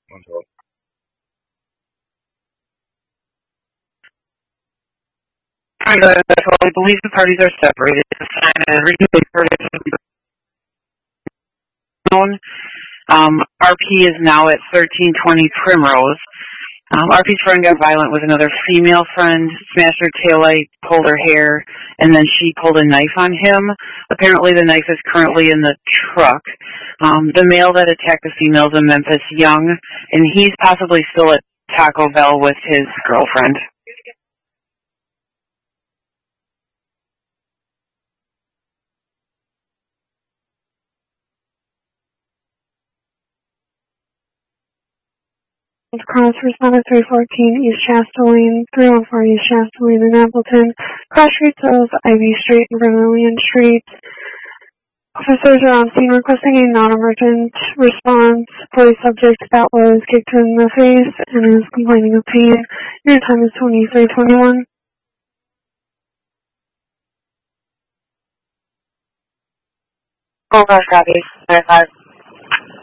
So I believe the parties are separated. The sign is recently known. RP is now at 1320 Primrose. RP's friend got violent with another female friend, smashed her taillight, pulled her hair, and then she pulled a knife on him. Apparently the knife is currently in the truck. The male that attacked the female is a Memphis Young, and he's possibly still at Taco Bell with his girlfriend. Cross responded 314 East Shasta Lane, 314 East Shasta Lane in Appleton. Cross streets of Ivy Street and Vermilion Street. Officers are on scene requesting a non-emergent response for a subject that was kicked in the face and is complaining of pain. Your time is 23:21. Full copy. 5